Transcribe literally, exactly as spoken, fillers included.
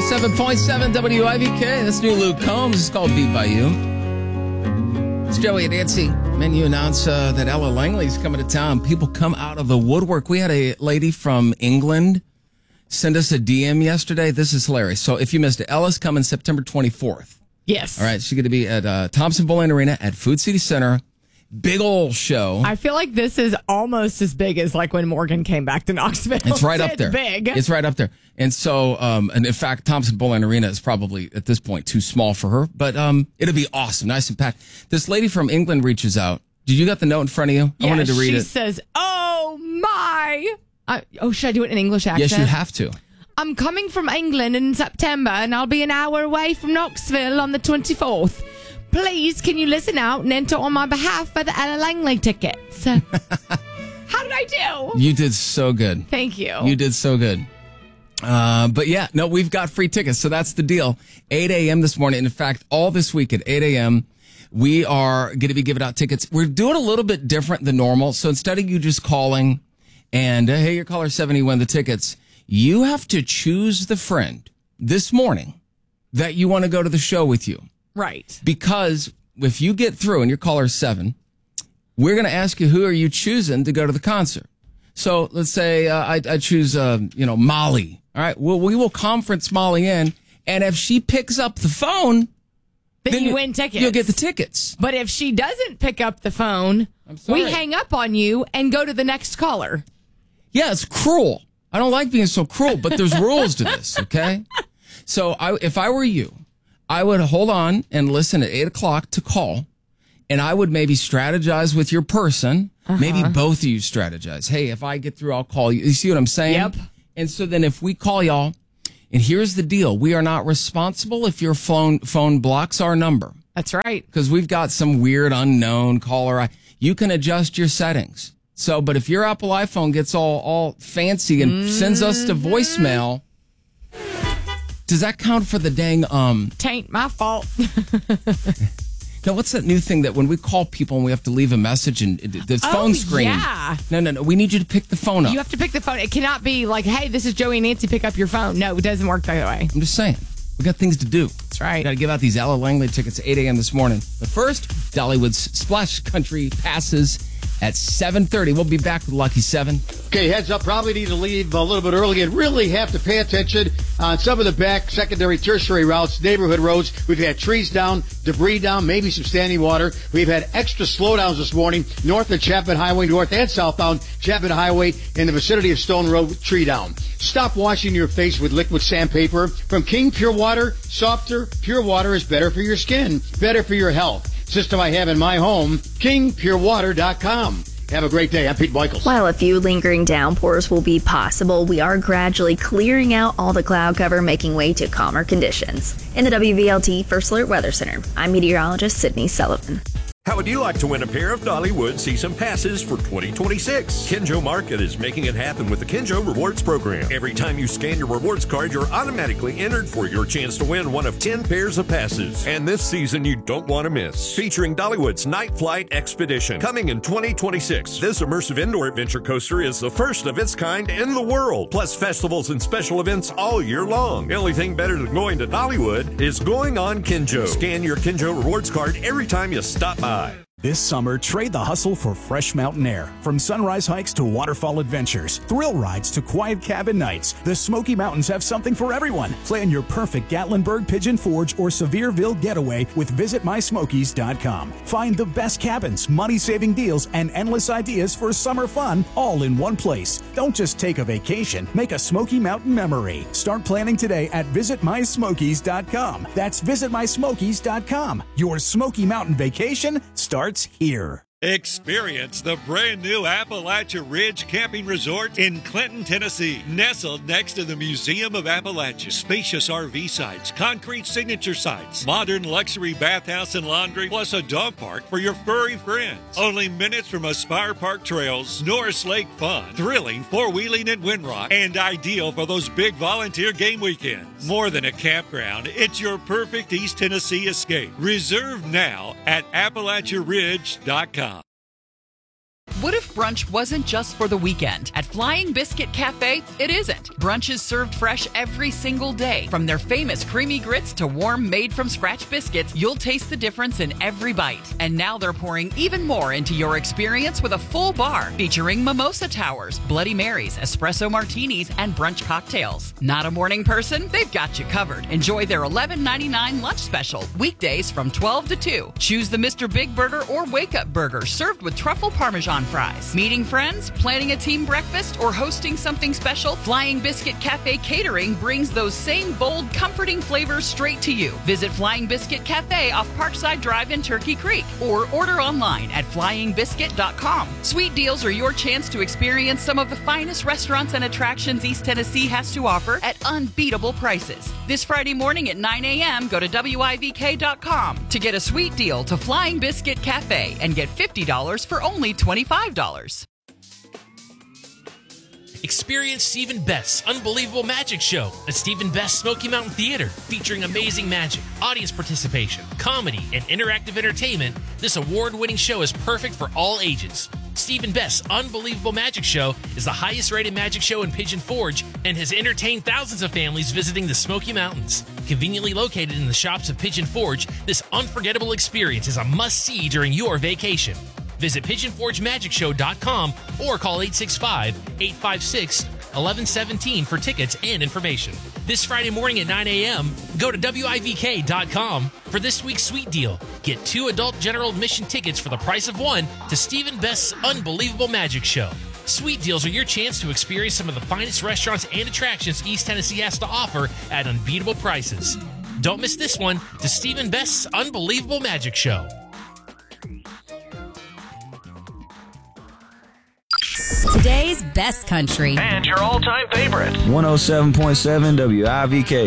seven point seven W I V K. That's new Luke Combs. It's called Beat by You. It's Joey and Nancy. Man, you announce uh, that Ella Langley's coming to town. People come out of the woodwork. We had a lady from England send us a D M yesterday. This is hilarious. So if you missed it, Ella's coming September twenty-fourth. Yes. All right. She's going to be at uh, Thompson Bowling Arena at Food City Center. Big old show. I feel like this is almost as big as like when Morgan came back to Knoxville. It's right up it's there. Big. It's right up there. And so, um, and in fact, Thompson Bowling Arena is probably at this point too small for her, but um, it'll be awesome. Nice and packed. This lady from England reaches out. Did you got the note in front of you? Yeah, I wanted to read she it. She says, oh my. I, oh, should I do it in English accent? Yes, you have to. I'm coming from England in September and I'll be an hour away from Knoxville on the twenty-fourth. Please, can you listen out and enter on my behalf for the Ella Langley tickets? How did I do? You did so good. Thank you. You did so good. Uh, but yeah, no, we've got free tickets. So that's the deal. eight a.m. this morning. And in fact, all this week at eight a.m., we are going to be giving out tickets. We're doing a little bit different than normal. So instead of you just calling and, uh, hey, your caller seventy won the tickets, you have to choose the friend this morning that you want to go to the show with you. Right. Because if you get through and your caller is seven, we're going to ask you who are you choosing to go to the concert. So let's say uh, I, I choose, uh, you know, Molly. All right. Well, we will conference Molly in. And if she picks up the phone, then, then you you win tickets. You'll get the tickets. But if she doesn't pick up the phone, I'm sorry. we hang up on you and go to the next caller. Yeah, it's cruel. I don't like being so cruel, but there's rules to this, okay? So I, if I were you, I would hold on and listen at eight o'clock to call, and I would maybe strategize with your person. Uh-huh. Maybe both of you strategize. Hey, if I get through, I'll call you. You see what I'm saying? Yep. And so then if we call y'all, and here's the deal. We are not responsible if your phone phone blocks our number. That's right. Because we've got some weird unknown caller. You can adjust your settings. So, but if your Apple iPhone gets all, all fancy and mm-hmm. sends us to voicemail, does that count for the dang, um... Tain't my fault. Now, what's that new thing that when we call people and we have to leave a message and the oh, phone screen? Yeah. No, no, no. We need you to pick the phone up. You have to pick the phone. It cannot be like, hey, this is Joey and Nancy, pick up your phone. No, it doesn't work that way. I'm just saying. We got things to do. That's right. Got to give out these Ella Langley tickets at eight a.m. this morning. But first, Dollywood's Splash Country passes at seven thirty. We'll be back with Lucky seven. Okay, heads up. Probably need to leave a little bit early and really have to pay attention on some of the back secondary, tertiary routes, neighborhood roads. We've had trees down, debris down, maybe some standing water. We've had extra slowdowns this morning north of Chapman Highway, north and southbound Chapman Highway in the vicinity of Stone Road, tree down. Stop washing your face with liquid sandpaper. From King Pure Water, softer, pure water is better for your skin, better for your health. System I have in my home, king pure water dot com. Have a great day. I'm Pete Michaels. While a few lingering downpours will be possible, we are gradually clearing out all the cloud cover, making way to calmer conditions. In the W V L T First Alert Weather Center, I'm meteorologist Sydney Sullivan. How would you like to win a pair of Dollywood season passes for twenty twenty-six? Kinjo Market is making it happen with the Kinjo Rewards Program. Every time you scan your rewards card, you're automatically entered for your chance to win one of ten pairs of passes. And this season, you don't want to miss. Featuring Dollywood's Night Flight Expedition. Coming in twenty twenty-six, this immersive indoor adventure coaster is the first of its kind in the world. Plus festivals and special events all year long. The only thing better than going to Dollywood is going on Kinjo. Scan your Kinjo Rewards card every time you stop by. This summer, trade the hustle for fresh mountain air. From sunrise hikes to waterfall adventures, thrill rides to quiet cabin nights, the Smoky Mountains have something for everyone. Plan your perfect Gatlinburg, Pigeon Forge, or Sevierville getaway with visit my smokies dot com. Find the best cabins, money-saving deals, and endless ideas for summer fun all in one place. Don't just take a vacation, make a Smoky Mountain memory. Start planning today at visit my smokies dot com. That's visit my smokies dot com. Your Smoky Mountain vacation starts here. Experience the brand new Appalachia Ridge Camping Resort in Clinton, Tennessee. Nestled next to the Museum of Appalachia. Spacious R V sites, concrete signature sites, modern luxury bathhouse and laundry, plus a dog park for your furry friends. Only minutes from Aspire Park Trails, Norris Lake Fun, thrilling four-wheeling at Windrock, and ideal for those big volunteer game weekends. More than a campground, it's your perfect East Tennessee escape. Reserve now at Appalachia Ridge dot com. What if brunch wasn't just for the weekend? At Flying Biscuit Cafe, it isn't. Brunch is served fresh every single day. From their famous creamy grits to warm, made-from-scratch biscuits, you'll taste the difference in every bite. And now they're pouring even more into your experience with a full bar featuring mimosa towers, Bloody Marys, espresso martinis, and brunch cocktails. Not a morning person? They've got you covered. Enjoy their eleven ninety-nine lunch special, weekdays from twelve to two. Choose the Mister Big Burger or Wake Up Burger served with truffle parmesan fries. Meeting friends, planning a team breakfast, or hosting something special? Flying Biscuit Cafe Catering brings those same bold, comforting flavors straight to you. Visit Flying Biscuit Cafe off Parkside Drive in Turkey Creek or order online at flying biscuit dot com. Sweet deals are your chance to experience some of the finest restaurants and attractions East Tennessee has to offer at unbeatable prices. This Friday morning at nine a.m., go to W I V K dot com to get a sweet deal to Flying Biscuit Cafe and get fifty dollars for only twenty-five dollars. Experience Stephen Best's Unbelievable Magic Show at Stephen Best's Smoky Mountain Theater, featuring amazing magic, audience participation, comedy, and interactive entertainment. This award-winning show is perfect for all ages. Stephen Best's Unbelievable Magic Show is the highest-rated magic show in Pigeon Forge and has entertained thousands of families visiting the Smoky Mountains. Conveniently located in the shops of Pigeon Forge, this unforgettable experience is a must-see during your vacation. Visit pigeon forge magic show dot com or call eight six five, eight five six, one one one seven for tickets and information. This Friday morning at nine a.m., go to W I V K dot com for this week's sweet deal. Get two adult general admission tickets for the price of one to Stephen Best's Unbelievable Magic Show. Sweet deals are your chance to experience some of the finest restaurants and attractions East Tennessee has to offer at unbeatable prices. Don't miss this one to Stephen Best's Unbelievable Magic Show. Today's best country. And your all-time favorites. one oh seven point seven W I V K.